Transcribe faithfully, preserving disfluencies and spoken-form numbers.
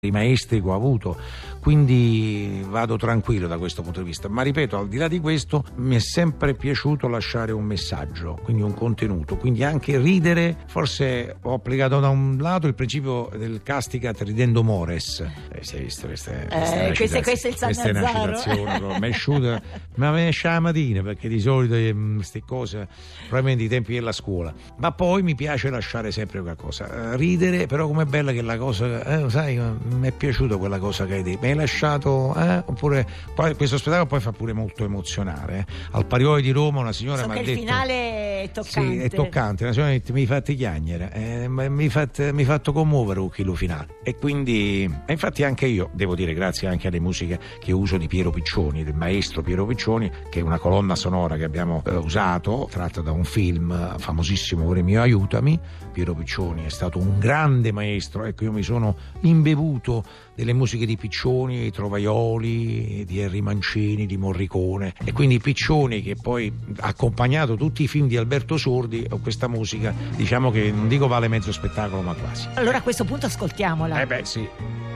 i maestri che ho avuto, quindi vado tranquillo da questo punto di vista. Ma ripeto, al di là di questo mi è sempre piaciuto lasciare un messaggio, quindi un contenuto, quindi anche ridere. Forse ho applicato da un lato il principio del castigat ridendo mores. Eh, si è visto queste, questa eh, questo, questo è il questa è una citazione mi è esciuta, ma me ne esce la mattina, perché di solito queste cose probabilmente i tempi della scuola. Ma poi mi piace lasciare sempre qualcosa, ridere. Però com'è bella che la cosa, eh, sai, mi è piaciuta quella cosa che hai detto, mi hai lasciato, eh? Oppure poi questo spettacolo poi fa pure molto emozionare, eh? Al Parioli di Roma una signora so mi ha che detto, il finale è toccante. sì, è toccante, una signora mi ha detto, mi hai fatto chiagnere, eh, mi hai fatto, mi hai fatto commuovere un chilo finale. E quindi, e infatti anche io devo dire, grazie anche alle musiche che uso di Piero Piccioni, del maestro Piero Piccioni, che è una colonna sonora che abbiamo eh, usato, tratta da un film famosissimo, Ore mio aiutami. Piero Piccioni è stato un grande maestro, ecco, io mi sono imbevuto delle musiche di Piccioni, di Trovaioli, di Henry Mancini, di Morricone, e quindi Piccioni, che poi ha accompagnato tutti i film di Alberto Sordi, o questa musica, diciamo che non dico vale mezzo spettacolo, ma quasi. Allora a questo punto ascoltiamola. Eh beh sì.